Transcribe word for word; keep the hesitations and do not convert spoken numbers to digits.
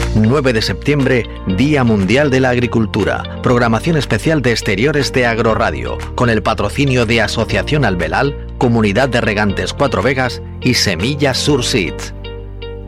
nueve de septiembre, Día Mundial de la Agricultura. Programación especial de Exteriores de Agroradio, con el patrocinio de Asociación Albelal, Comunidad de Regantes Cuatro Vegas y Semillas Surseeds.